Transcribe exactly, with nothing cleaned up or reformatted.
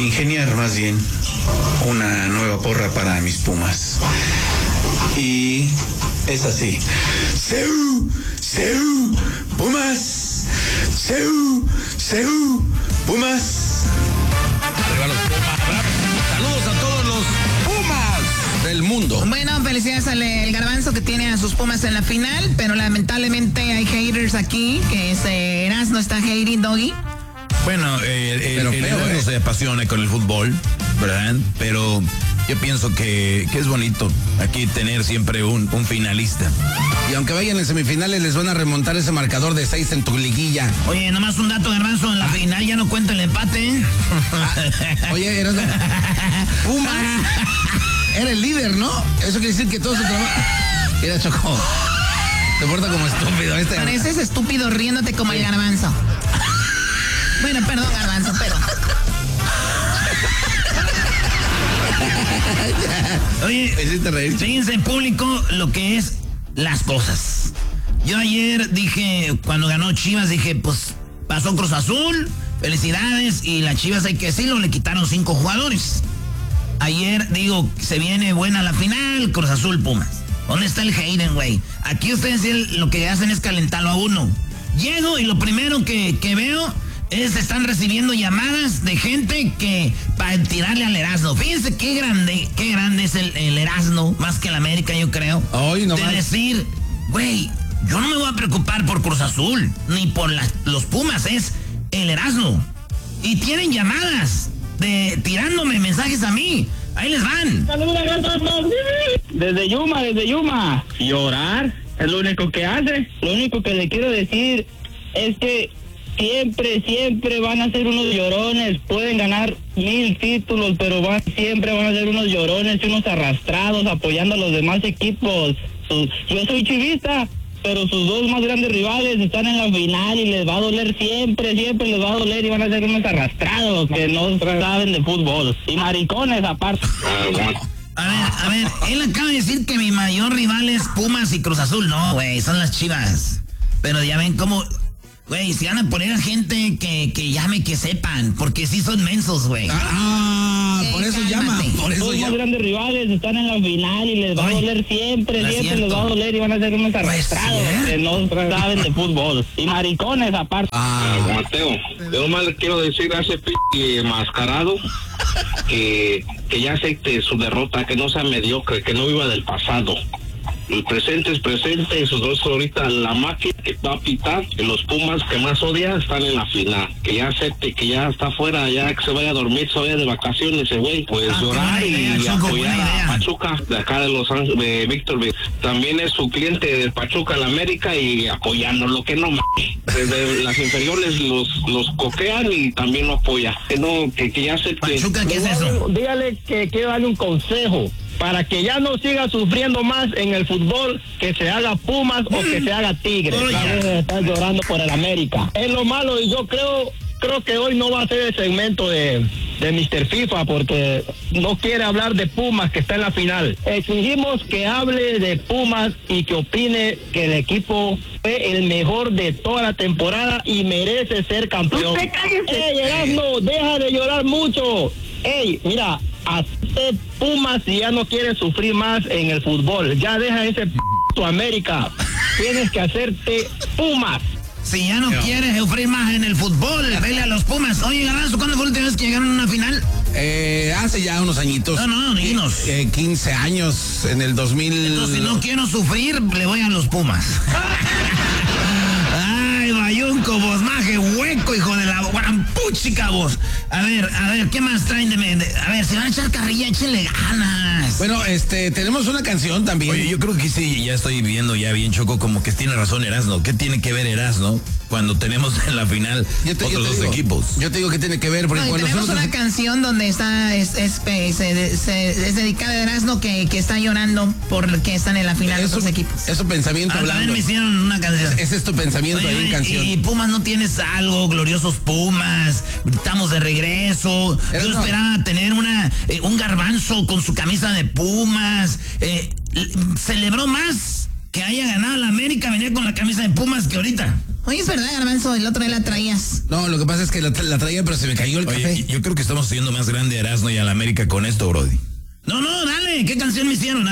ingeniar más bien una nueva porra para mis Pumas. Y es así. ¡Seu! ¡Seu! ¡Pumas! ¡Seu! ¡Seu! ¡Pumas! Arriba los Pumas. Saludos a todos los Pumas del mundo. Bueno, felicidades al el Garbanzo que tiene a sus Pumas en la final, pero lamentablemente hay haters aquí, que es eh, Erasmo está hating, Doggy. Bueno, eh, el, el Erasmo se apasiona con el fútbol, ¿verdad? Pero yo pienso que, que es bonito aquí tener siempre un, un finalista. Y aunque vayan en semifinales, les van a remontar ese marcador de seis en tu liguilla. Oye, nomás un dato, Garbanzo, en la ah. final ya no cuenta el empate, ¿eh? Ah, oye, Erasmo, Pumas era el líder, ¿no? Eso quiere decir que todo su trabajo... Mira, Choco, te porta como estúpido. Este Pareces estúpido riéndote como el Garbanzo. Bueno, perdón, Garbanzo, pero... Oye, fíjense, público, lo que es las cosas. Yo ayer dije, cuando ganó Chivas, dije, pues, pasó Cruz Azul, felicidades, y las Chivas, hay que decirlo, le quitaron cinco jugadores. Ayer, digo, se viene buena la final, Cruz Azul, Pumas. ¿Dónde está el Hayden, güey? Aquí ustedes lo que hacen es calentarlo a uno. Llego y lo primero que, que veo... Es, están recibiendo llamadas de gente que para tirarle al Erasmo. Fíjense qué grande, qué grande es el, el Erasmo, más que el América, yo creo. Hoy no de más. decir, güey, yo no me voy a preocupar por Cruz Azul, ni por la, los Pumas, es el Erasmo. Y tienen llamadas de tirándome mensajes a mí. Ahí les van. Desde Yuma, desde Yuma. Llorar es lo único que hace. Lo único que le quiero decir es que siempre, siempre van a ser unos llorones. Pueden ganar mil títulos, pero van, siempre van a ser unos llorones y unos arrastrados apoyando a los demás equipos. Sus, yo soy chivista, pero sus dos más grandes rivales están en la final y les va a doler siempre, siempre les va a doler y van a ser unos arrastrados que no saben de fútbol. Y maricones aparte. A ver, a ver, él acaba de decir que mi mayor rival es Pumas y Cruz Azul. No, güey, son las Chivas. Pero ya ven cómo... Güey, si van a poner a gente que, que llame, que sepan, porque sí son mensos, güey. Ah, eh, por eso llama, por eso Los llama. más grandes rivales están en la final y les va Ay, a doler siempre, no siempre les va a doler y van a ser unos arrastrados pues, que no saben de fútbol. Y maricones aparte. Ah, Mateo, yo más le quiero decir a ese p*** mascarado que, que ya acepte su derrota, que no sea mediocre, que no viva del pasado. El presente es presente, esos dos ahorita la máquina que va a pitar, que los Pumas que más odia están en la final, que ya acepte que ya está fuera, ya que se vaya a dormir, se vaya de vacaciones ese güey, pues ah, llorar y idea, apoyar a Pachuca, de acá de Los Ángeles, de Víctor, también es su cliente del Pachuca en la América y apoyándolo, que no mames, desde las inferiores los los coquean y también lo apoya, que no, que, que ya acepte. Pachuca, ¿qué es eso? Dígale que quiero darle un consejo. Para que ya no siga sufriendo más en el fútbol, que se haga Pumas o que se haga Tigres. Está llorando por el América. Es lo malo y yo creo creo que hoy no va a ser el segmento de, de mister FIFA porque no quiere hablar de Pumas que está en la final. Exigimos que hable de Pumas y que opine que el equipo fue el mejor de toda la temporada y merece ser campeón. ¡Ey, Erasmo, deja de llorar mucho! ¡Ey, mira! Hazte Pumas y ya no quieres sufrir más en el fútbol. Ya deja ese p*** tu América. Tienes que hacerte Pumas. Si ya no Yo. quieres sufrir más en el fútbol, vele a los Pumas. Oye, Garbanzo, ¿cuándo fue la última vez que llegaron a una final? Eh, hace ya unos añitos. No, no, dinos. Eh, quince años, en el dos mil. Entonces, si no quiero sufrir, le voy a los Pumas. Ay, bayunco, vos, maje, hueco, hijo de la guarampuchica, vos. A ver, a ver, ¿qué más traen de, de a ver, si van a echar carrilla, échenle ganas. Bueno, este, tenemos una canción también. Oye, yo creo que sí, ya estoy viendo ya bien, Choco, como que tiene razón Erasmo. ¿Qué tiene que ver Erasmo cuando tenemos en la final yo te, otros yo te dos digo, equipos? Yo te digo que tiene que ver porque no, cuando tenemos nosotros... una canción donde está es, es, es, es, es dedicada a Erasmo que, que está llorando porque están en la final eso, los dos equipos. Eso pensamiento a hablando. También me hicieron una canción. Ese es tu pensamiento ahí en canción. Y Pumas no tienes algo, gloriosos Pumas, estamos de regreso. Yo no. esperaba tener una eh, un Garbanzo con su camisa de Pumas. Eh, celebró más que haya ganado la América, venía con la camisa de Pumas que ahorita. Oye, es verdad, Garbanzo, el otro día la traías. No, lo que pasa es que la, la traía, pero se me cayó el Oye, café. yo creo que estamos haciendo más grande a Erasmo y a la América con esto, Brody. No, no, dale, ¿qué canción me hicieron?